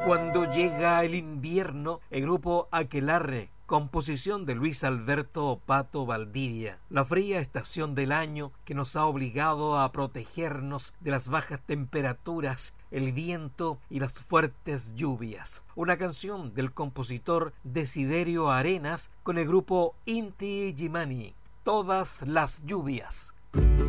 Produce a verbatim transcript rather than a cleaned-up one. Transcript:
Cuando llega el invierno, el grupo Aquelarre, composición de Luis Alberto Pato Valdivia. La fría estación del año que nos ha obligado a protegernos de las bajas temperaturas, el viento y las fuertes lluvias. Una canción del compositor Desiderio Arenas con el grupo Inti Illimani, Todas las lluvias.